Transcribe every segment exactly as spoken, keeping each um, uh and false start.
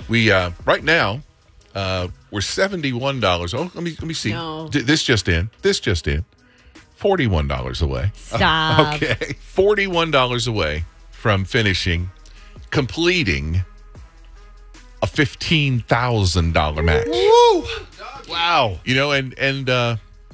We uh, right now uh, we're seventy-one dollars. Oh, let me let me see. No. D- this just in. This just in. Forty-one dollars away. Stop. Okay, forty-one dollars away from finishing, completing a fifteen thousand dollar match. Woo! Wow. You know, and and uh,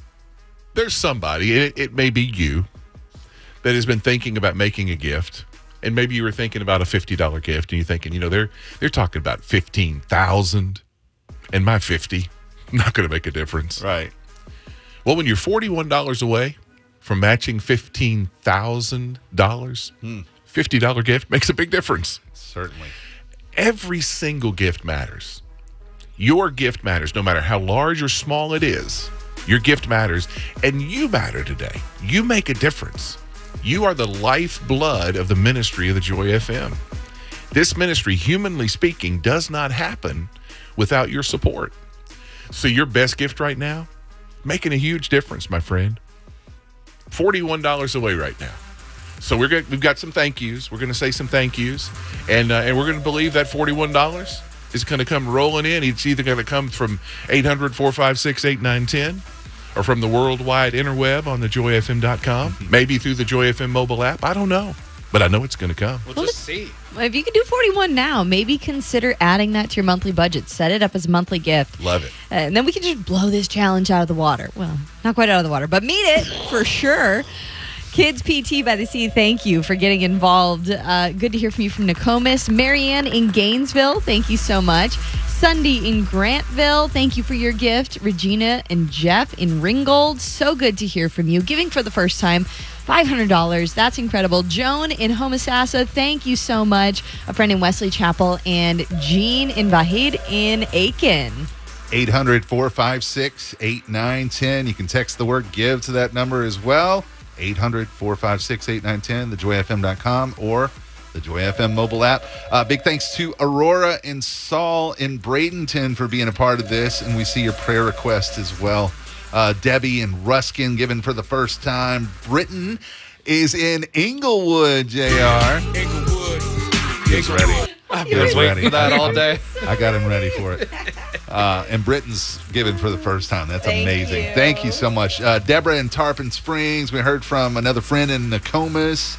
there's somebody. It, it may be you that has been thinking about making a gift. And maybe you were thinking about a fifty dollar gift, and you're thinking, you know, they're they're talking about fifteen thousand, and my fifty not going to make a difference. Right. Well, when you're forty-one dollars away from matching fifteen thousand dollars, Hmm. fifty dollar gift makes a big difference. Certainly. Every single gift matters. Your gift matters, no matter how large or small it is. Your gift matters, and you matter today. You make a difference. You are the lifeblood of the ministry of the Joy F M. This ministry, humanly speaking, does not happen without your support. So your best gift right now, making a huge difference, my friend. forty-one dollars away right now. So we're going we've got some thank yous. We're going to say some thank yous, and uh, and we're going to believe that forty-one dollars is going to come rolling in. It's either going to come from eight hundred, four five six, eight nine one zero or from the worldwide interweb on the joy f m dot com, maybe through the Joy F M mobile app. I don't know, but I know it's going to come. We'll just see. If you can do forty-one now, maybe consider adding that to your monthly budget. Set it up as a monthly gift. Love it. Uh, and then we can just blow this challenge out of the water. Well, not quite out of the water, but meet it for sure. Kids P T by the Sea, thank you for getting involved. Uh, good to hear from you from Nokomis. Marianne in Gainesville, thank you so much. Sunday in Grantville, thank you for your gift. Regina and Jeff in Ringgold, so good to hear from you. Giving for the first time, five hundred dollars. That's incredible. Joan in Homosassa, thank you so much. A friend in Wesley Chapel, and Jean in Vahid in Aiken. eight hundred, four five six, eight nine one zero. You can text the word give to that number as well. eight hundred, four five six, eight nine one zero, the joy f m dot com, or the Joy F M mobile app. Uh, big thanks to Aurora and Saul in Bradenton for being a part of this, and we see your prayer request as well. Uh, Debbie and Ruskin giving for the first time. Britton is in Inglewood, J R. Inglewood. He's ready. I've He's been waiting ready. for that all day. I got him ready for it. Uh, and Britton's given for the first time. That's Thank amazing. you. Thank you so much. Uh, Deborah in Tarpon Springs. We heard from another friend in Nokomis.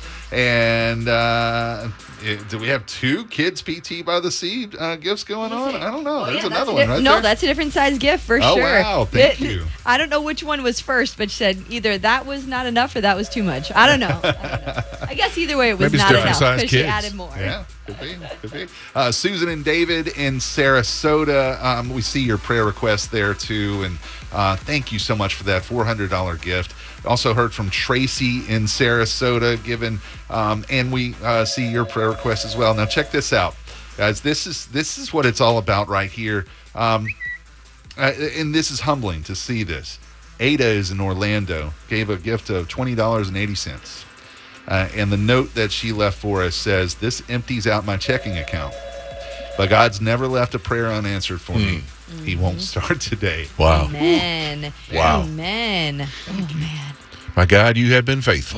And uh, it- do we have two Kids P T by the Sea uh, gifts going on? I don't know. There's Yeah, another that's a one di- right no, there. that's a different size gift for Oh, sure. wow. Thank It- you. I don't know which one was first, but she said either that was not enough or that was too much. I don't know. I, don't know. I guess either way it was Maybe it's not different enough size because she kids. added more. Yeah, could be, could be. Uh, Susan and David in Sarasota. Um, we see your prayer request there too, and uh, thank you so much for that four hundred dollars gift. Also heard from Tracy in Sarasota, given, um, and we uh, see your prayer request as well. Now check this out, guys. This is this is what it's all about right here, um, uh, and this is humbling to see this. Ada is in Orlando, gave a gift of twenty dollars and eighty cents. Uh, and the note that she left for us says, "This empties out my checking account, but God's never left a prayer unanswered for me. He won't start today." Wow. Amen. Wow. Amen. Oh, man. My God, you have been faithful.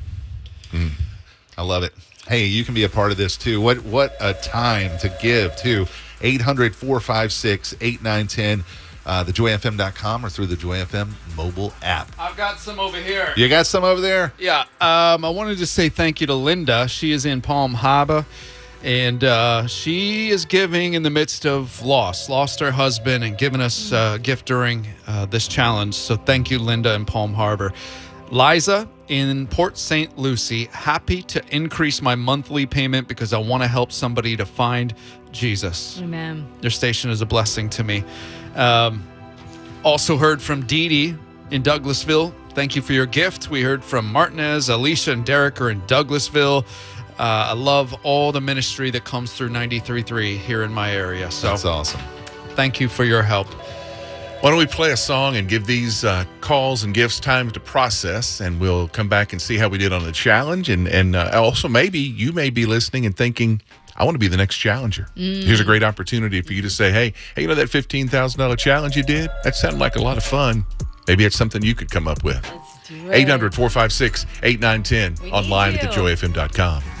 I love it. Hey, you can be a part of this too. What what a time to give too. eight hundred, four five six, eight nine one zero, uh, the joy f m dot com or through the Joy F M mobile app. I've got some over here. You got some over there? Yeah, um, I wanted to say thank you to Linda. She is in Palm Harbor, and uh, she is giving in the midst of loss, lost her husband, and giving us a gift during uh, this challenge. So thank you, Linda in Palm Harbor. Liza in Port Saint Lucie, happy to increase my monthly payment because I want to help somebody to find Jesus. Amen. Your station is a blessing to me. Um, also heard from Dee Dee in Douglasville. Thank you for your gift. We heard from Martinez, Alicia, and Derek are in Douglasville. Uh, I love all the ministry that comes through ninety-three point three here in my area. So That's awesome. thank you for your help. Why don't we play a song and give these uh, calls and gifts time to process, and we'll come back and see how we did on the challenge. And and uh, also maybe you may be listening and thinking, I want to be the next challenger. Mm. Here's a great opportunity for you to say, hey, hey, you know that fifteen thousand dollars challenge you did? That sounded like a lot of fun. Maybe it's something you could come up with. Let's do it. eight hundred, four five six, eight nine one zero, We need online at you. the joy f m dot com.